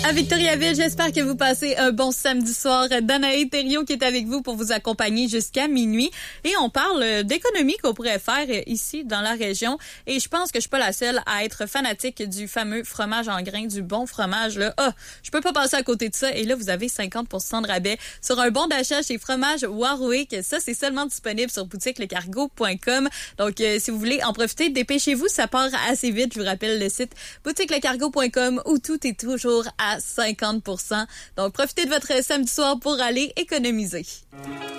à Victoriaville. J'espère que vous passez un bon samedi soir. Danae Thériault qui est avec vous pour vous accompagner jusqu'à minuit. Et on parle d'économie qu'on pourrait faire ici dans la région. Et je pense que je suis pas la seule à être fanatique du fameux fromage en grains, du bon fromage. Là. Je peux pas passer à côté de ça. Et là, vous avez 50% de rabais sur un bon d'achat chez Fromage Warwick. Ça, c'est seulement disponible sur boutiquelecargo.com. Donc, si vous voulez en profiter, dépêchez-vous. Ça part assez vite. Je vous rappelle le site boutiquelecargo.com où tout est toujours à 50%. Donc, profitez de votre samedi soir pour aller économiser.